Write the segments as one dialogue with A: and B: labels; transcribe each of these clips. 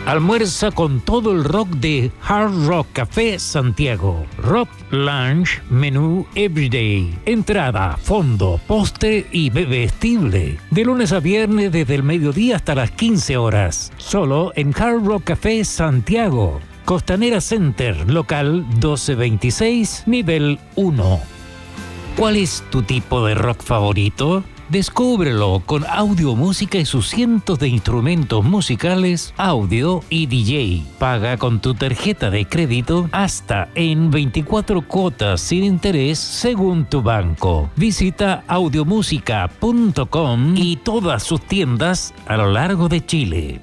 A: Almuerza con todo el rock de Hard Rock Café Santiago. Rock Lunch, menú Everyday. Entrada, fondo, postre y bebestible. De lunes a viernes desde el mediodía hasta las 15 horas. Solo en Hard Rock Café Santiago. Costanera Center, local 1226, nivel 1. ¿Cuál es tu tipo de rock favorito? Descúbrelo con audio, música y sus cientos de instrumentos musicales, audio y DJ. Paga con tu tarjeta de crédito hasta en 24 cuotas sin interés según tu banco. Visita audiomusica.com y todas sus tiendas a lo largo de Chile.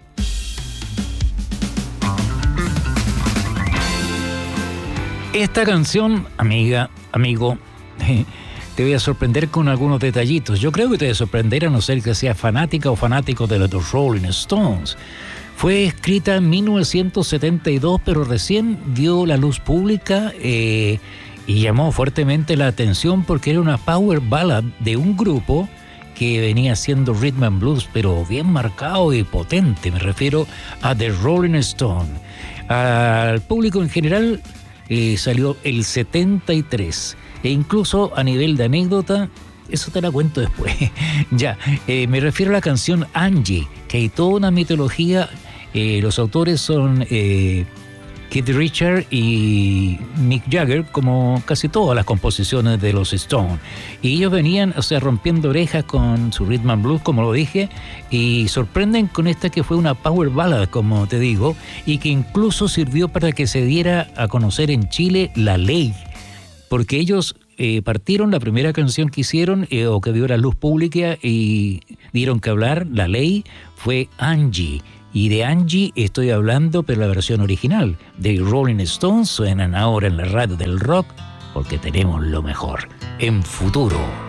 A: Esta canción, amiga, amigo, te voy a sorprender con algunos detallitos. Yo creo que te va a sorprender a no ser que seas fanática o fanático de los Rolling Stones. Fue escrita en 1972, pero recién dio la luz pública y llamó fuertemente la atención porque era una power ballad de un grupo que venía haciendo rhythm and blues, pero bien marcado y potente. Me refiero a The Rolling Stones. Al público en general salió el 73. E incluso a nivel de anécdota, eso te la cuento después. Ya, me refiero a la canción Angie, que hay toda una mitología. Los autores son Keith Richards y Mick Jagger, como casi todas las composiciones de los Stones. Y ellos venían, rompiendo orejas con su rhythm and blues, como lo dije, y sorprenden con esta que fue una power ballad, como te digo, y que incluso sirvió para que se diera a conocer en Chile La Ley. Porque ellos partieron, la primera canción que hicieron o que dio la luz pública y dieron que hablar, La Ley, fue Angie. Y de Angie estoy hablando, pero la versión original de Rolling Stones suenan ahora en la radio del rock porque tenemos lo mejor en Futuro.